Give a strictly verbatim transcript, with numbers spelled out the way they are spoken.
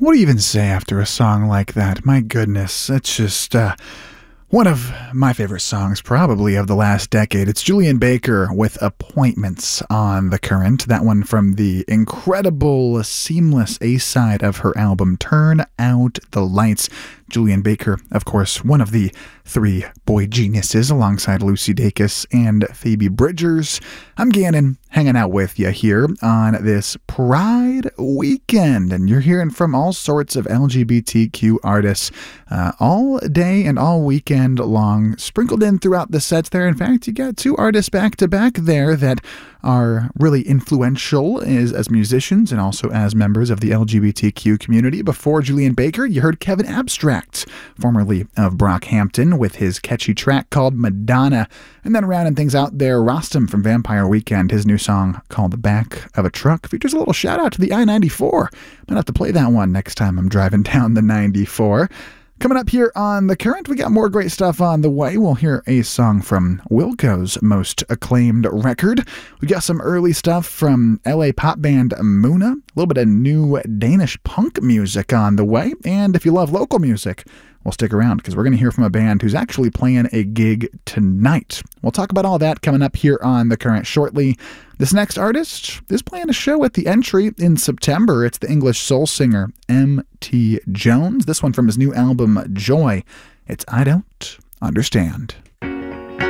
What do you even say after a song like that? My goodness, it's just uh, one of my favorite songs probably of the last decade. It's Julien Baker with Appointments on The Current. That one from the incredible, seamless A-side of her album Turn Out the Lights. Julien Baker, of course, one of the three boy geniuses alongside Lucy Dacus and Phoebe Bridgers. I'm Gannon, hanging out with you here on this Pride weekend, and you're hearing from all sorts of L G B T Q artists uh, all day and all weekend long, sprinkled in throughout the sets there. In fact, you got two artists back-to-back there that are really influential as, as musicians and also as members of the L G B T Q community. Before Julien Baker, you heard Kevin Abstract, formerly of Brockhampton, with his catchy track called Madonna. And then rounding things out there, Rostam from Vampire Weekend, his new song called The Back of a Truck, features a little shout out to the I ninety-four. Might have to play that one next time I'm driving down the ninety-four. Coming up here on The Current, we got more great stuff on the way. We'll hear a song from Wilco's most acclaimed record. We got some early stuff from L A pop band Muna, a little bit of new Danish punk music on the way. And if you love local music, well, stick around because we're going to hear from a band who's actually playing a gig tonight. We'll talk about all that coming up here on The Current shortly. This next artist is playing a show at the Entry in September. It's the English soul singer M T Jones. This one from his new album, Joy. It's I Don't Understand.